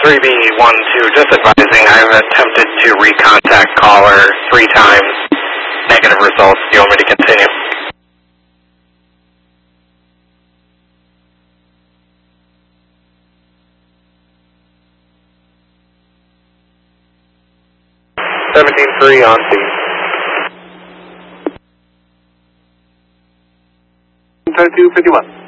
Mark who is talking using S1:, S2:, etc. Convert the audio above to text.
S1: 3B12, just advising I've attempted to recontact caller 3 times. Negative results. Do you want me to continue? (17-3) on scene.
S2: 3251.